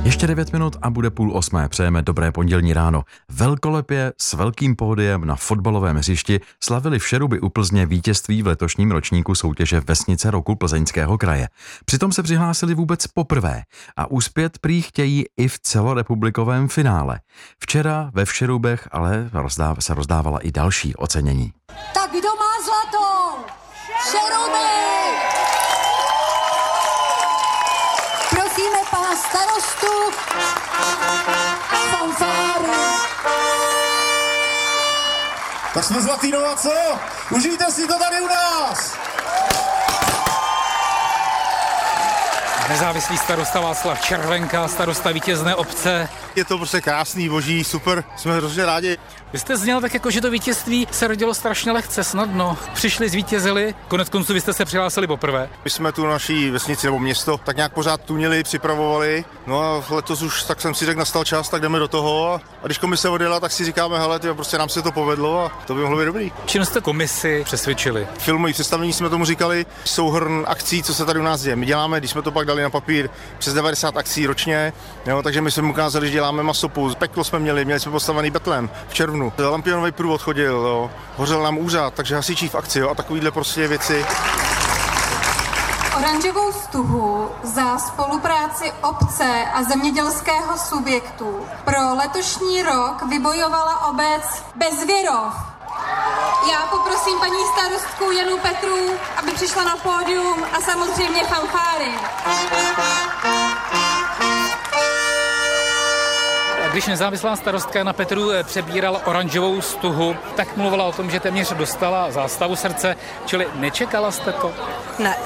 Ještě 9 minut a bude 7:30. Přejeme dobré pondělní ráno. Velkolepě s velkým pódiem na fotbalovém hřišti slavili Všetuby u Plzně vítězství v letošním ročníku soutěže Vesnice roku Plzeňského kraje. Přitom se přihlásili vůbec poprvé a uspět prý chtějí i v celorepublikovém finále. Včera ve Všetubech ale se rozdávala i další ocenění. Tak kdo má zlato? Všetuby! Prosíme pana starostu, fanfáry. Tak jsme zlatý, no a co? Užijte si to tady u nás! Nezávislý starosta Václav Červenka, starosta vítězné obce. Je to prostě krásný, boží, super, jsme hrozně rádi. Vy jste zněl tak jako, že to vítězství se rodilo strašně lehce, snadno. Přišli, zvítězili, konec konců vy jste se přihlásili poprvé. My jsme tu naší vesnici nebo město tak nějak pořád tunili, připravovali. No a letos už, tak jsem si řekl, nastal čas, tak jdeme do toho. A když komise odjela, tak si říkáme, hele, tyjo, prostě nám se to povedlo a to by mohlo být dobrý. Čím jste komisi přesvědčili? Filmový představení jsme tomu říkali, souhrn akcí, co se tady u nás děje. My děláme, když jsme to pak dali na papír, přes 90 akcí ročně, jo, takže my jsme ukázali, že děláme masopust, peklo jsme měli jsme postavený betlém v červnu. Lampionový průvod chodil, jo, hořel nám úřad, takže hasičí v akci, jo, a takovýhle prostě věci. Oranžovou stuhu za spolupráci obce a zemědělského subjektu pro letošní rok vybojovala obec Bezvěrov. Já poprosím paní starostku Janu Petru, aby přišla na pódium a samozřejmě fanfáry. Když nezávislá starostka Jana Petru přebírala oranžovou stuhu, tak mluvila o tom, že téměř dostala zástavu srdce, čili nečekala jste to? Ne,